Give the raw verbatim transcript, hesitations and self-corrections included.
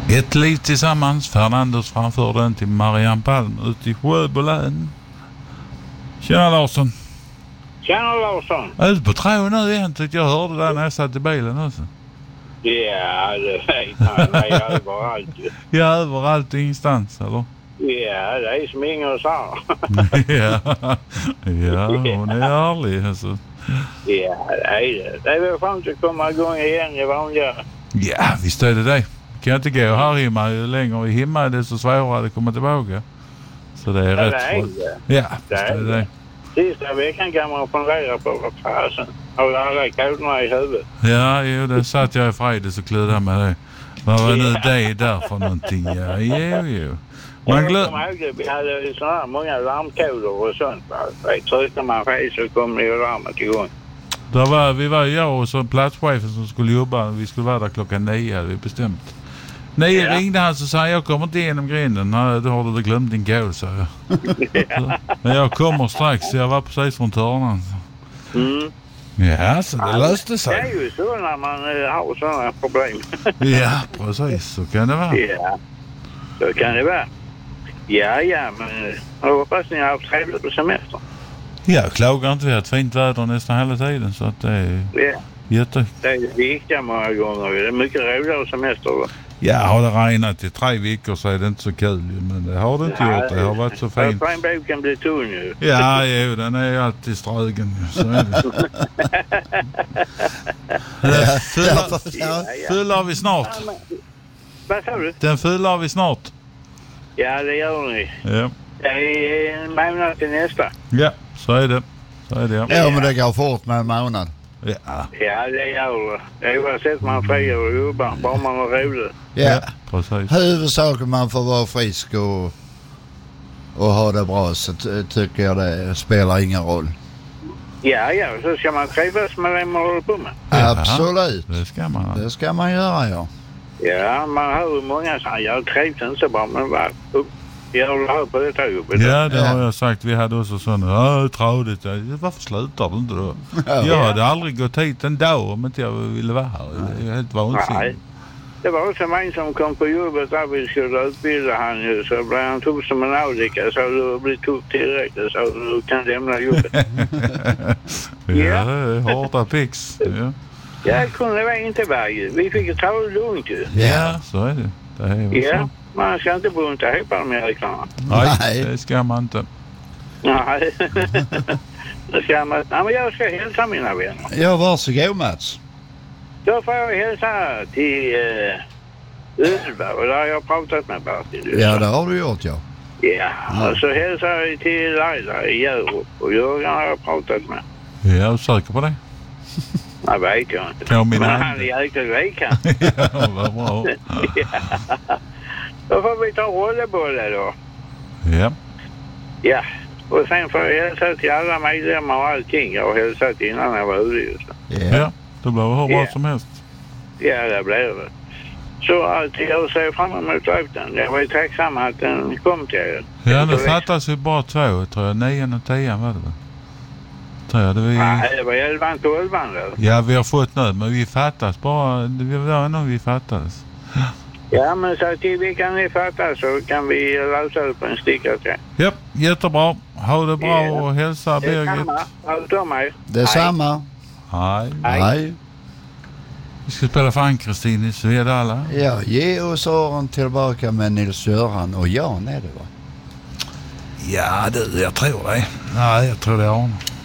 Ett liv tillsammans. Fernandes framför den till Marianne Palm ute i Sjöbo län. Tjena Larsson. Tjena Larsson. Jag är ute på tråden nu igen, tyckte jag hörde där när jag satt i bilen också. Ja, det vet man. Det är överallt. Ja, överallt och ingenstans, eller? Ja, det är som Inger sa. ja. ja, hon är ärlig alltså. Ja, det är det. Det är väl skönt att komma igång igen i vanliga. Ja, visst är det det. Kan jag inte gå här hemma. Ju längre vi hemma desto svårare det kommer tillbaka. Så det är ja, rätt. Det är det. Ja, visst är det det. Sista veckan kan man fundera på vad fasen. Har alla koderna i huvudet? Ja, jo, det satt jag i Fridays och kludde med det. Vad var nu det där för någonting? Ja, jo, jo. Man jag glöm... kommer ihåg att vi hade sådana här många larmkoder och sånt. Tryckte man fel så kom det ju larmet igång. Där var, vi var jag och så platschefen som skulle jobba. Vi skulle vara där klockan nio, hade vi bestämt. Nio ja. Ringde han så sa jag kommer inte igenom grinden. Nej, då har du glömt din kod, sa jag. Ja. Men jag kommer strax, jag var precis runt hörnan. Mm. Ja, så det löste sig. Det är ju så när man uh, har sådana problem. ja, precis, så kan det vara. Ja, så kan det vara. Ja, ja, men jag hoppas ni har haft trevligt på semester. Ja, jag klagar inte. Vi har ett fint väder nästan hela tiden, så att det är ja. jätte... Det är viktigt många gånger. Det är mycket roligare semester. Va? Ja, har det regnat i tre veckor så är det inte så kul. Men det har det inte ja, gjort. Det har varit så fint. Regnboken blir tunn ju. Ja, jo, den är ju alltid strögen. Så är det. Den fyller, fyller vi snart. Ja, men, vad sa du? Den fyller vi snart. Ja, det gör ni. Ja. Det är en månad till nästa. Ja, så är det. Så är det. Ja, ja men det går fort med en månad. Ja, ja det gör det. Det är oavsett man fri och jobbar. Bara man har roligt. Ja, ja precis. Huvudsaken man får vara frisk och, och ha det bra så t- tycker jag det spelar ingen roll. Ja, ja. Så ska man trivas med det man håller på med. Ja, absolut. Det ska man. Det ska man göra, ja. Ja, man hör ju många säga jag trivs inte så bra, men vad? Jag håller här på detta jobbet. Ja, det har jag sagt. Vi hade också sådana, ja, trådigt. Varför slutar du inte då? Ja. Jag hade aldrig gått hit en dag om inte jag ville vara här. Det är helt vansinnigt. Nej. Det var också en som kom på jobbet där vi skulle utbilda han ju. Så blev han tog som en avdika. Så du blir tog tillräckligt så du kan lämna jobbet. ja, ja. Hårda pix. Ja. Ja, det kunde det inte vara ju. Vi fick ta det lugnt ju. Ja, så är det. Det är ja, så. man ska inte bunta ihop Amerikanerna. Nej, Nej, det ska man inte. Nej, det ska man inte. Nej, men jag ska hälsa mina vänner. Ja, varsågod Mats. Då får jag hälsa till uh, Ylva och där har jag pratat med Bertil. Ja, det har du gjort, ja. Ja, ja. Och så hälsar jag till Laila i Djurup och Jörgen har jag pratat med. Ja, jag är säker på det. Jag vet jag inte. Kan men han är jäkligt rik han. Ja, vad bra. ja. Då får vi ta rollebollar då. Ja. Ja, och sen får jag hälsa till alla medlemmar och allting. Jag har hälsat innan jag var ute. Ja. ja, då blir det hur bra ja. som helst. Ja, det blir det. Så alltid jag ser fram emot låten. Jag var ju tacksam att den kom till er. Ja, det fattas ju bara två, tror jag. Nian och tian var det väl? Tror jag, det var ju... Nej, det var elvan till elvan då. Ja, vi har fått nu, men vi fattas bara. Det var nog vi fattades. Ja, men så till vi kan ni fatta så kan vi lösa det på en sticka till. Ja, jättebra. Ha det bra ja. Och hälsa Birgit. Detsamma. Allt om mig. Detsamma. Hej. Hej. Hej. Vi ska spela för Ann-Kristin i Svedala. Ja, ge oss åren tillbaka med Nils-Göran och Jan är det va? Ja, det, jag tror det. Nej, jag tror det är Arne.